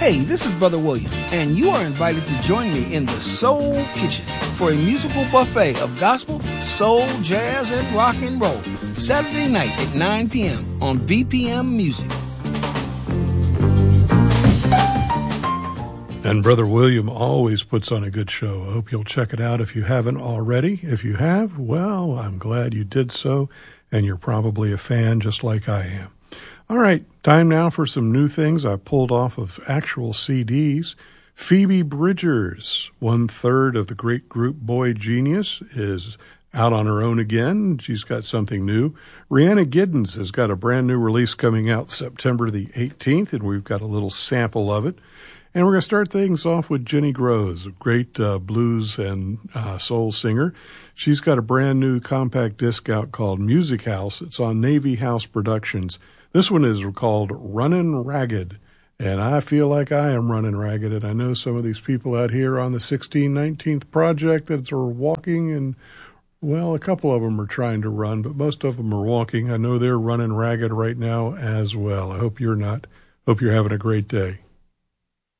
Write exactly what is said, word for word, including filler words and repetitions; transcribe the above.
Hey, this is Brother William, and you are invited to join me in the Soul Kitchen for a musical buffet of gospel, soul, jazz, and rock and roll, Saturday night at nine p.m. on V P M Music. And Brother William always puts on a good show. I hope you'll check it out if you haven't already. If you have, well, I'm glad you did so, and you're probably a fan just like I am. All right, time now for some new things I pulled off of actual C Ds. Phoebe Bridgers, one-third of the great group Boy Genius, is out on her own again. She's got something new. Rhianna Giddens has got a brand new release coming out September the eighteenth, and we've got a little sample of it. And we're going to start things off with Jenny Groves, a great uh, blues and uh, soul singer. She's got a brand new compact disc out called Music House. It's on Navy House Productions. This one is called Runnin' Ragged, and I feel like I am running ragged, and I know some of these people out here on the sixteen nineteenth Project that are walking, and, well, a couple of them are trying to run, but most of them are walking. I know they're running ragged right now as well. I hope you're not. Hope you're having a great day.